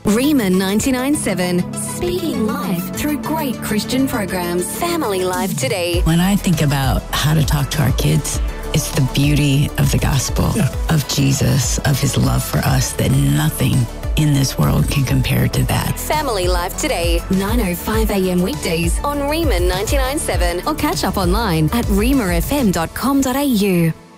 Rima 99.7, speaking life through great Christian programs. Family Life Today. When I think about how to talk to our kids, it's the beauty of the gospel, of Jesus, of his love for us, that nothing in this world can compare to that. Family Life Today, 9:05 a.m. weekdays on Rima 99.7 or catch up online at rimafm.com.au.